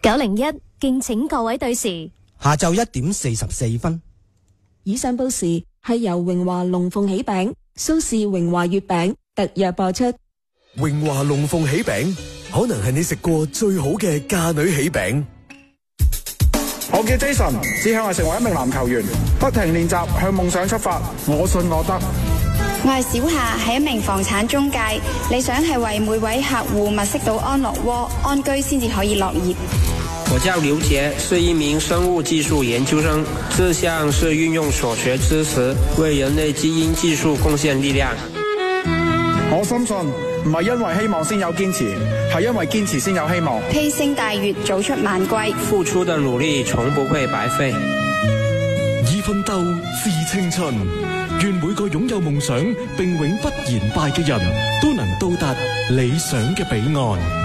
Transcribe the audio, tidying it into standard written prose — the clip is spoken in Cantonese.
901，敬請各位對時。 下晝1點44分。 以上報時係由榮華龍鳳喜餅、蘇氏榮華月餅特約播出。 榮華龍鳳喜餅可能係你食過最好嘅嫁女喜餅。 我叫 Jason， 只向係成為一名籃球員，不停練習，向夢想出發。我信我得。 我係小夏，係一名房產中介，理想係為每位客戶物色到安樂窩，安居先至可以樂業。 我叫劉杰，是一名生物技術研究生，志向是運用所學知識，為人類基因技術貢獻力量。 我深信，唔係因為希望先有堅持，係因為堅持先有希望。 披星戴月，早出晚歸， 付出的努力從不會白費。 依奮鬥是青春，願每個擁有夢想並永不言敗嘅人都能到達理想嘅彼岸。